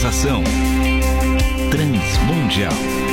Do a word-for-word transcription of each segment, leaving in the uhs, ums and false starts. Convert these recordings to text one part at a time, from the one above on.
conversação. Transmundial.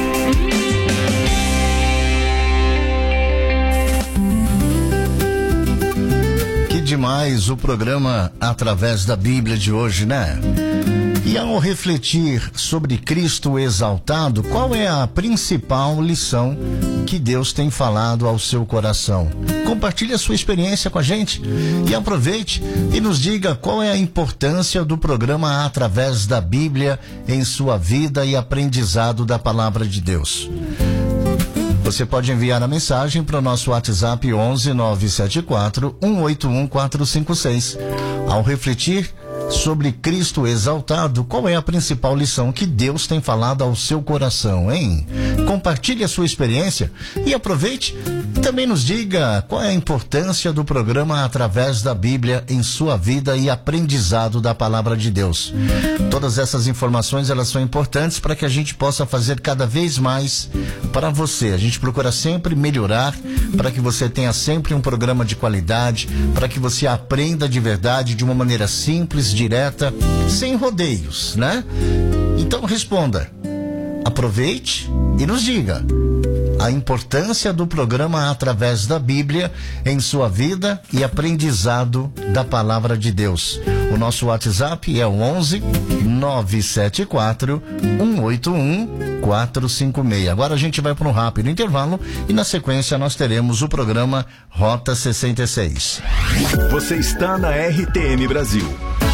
Que demais o programa Através da Bíblia de hoje, né? E ao refletir sobre Cristo exaltado, qual é a principal lição que Deus tem falado ao seu coração? Compartilhe a sua experiência com a gente e aproveite e nos diga qual é a importância do programa Através da Bíblia em sua vida e aprendizado da Palavra de Deus. Você pode enviar a mensagem para o nosso WhatsApp onze nove sete quatro, um oito um, quatro cinco seis. Ao refletir sobre Cristo exaltado, qual é a principal lição que Deus tem falado ao seu coração, hein? Compartilhe a sua experiência e aproveite e também nos diga qual é a importância do programa Através da Bíblia em sua vida e aprendizado da Palavra de Deus. Todas essas informações, elas são importantes para que a gente possa fazer cada vez mais para você. A gente procura sempre melhorar para que você tenha sempre um programa de qualidade, para que você aprenda de verdade de uma maneira simples, direta, sem rodeios, né? Então responda, aproveite e nos diga a importância do programa Através da Bíblia em sua vida e aprendizado da Palavra de Deus. O nosso WhatsApp é o onze nove sete quatro, um oito um, quatro cinco seis. Agora a gente vai para um rápido intervalo e na sequência nós teremos o programa Rota sessenta e seis. Você está na R T M Brasil.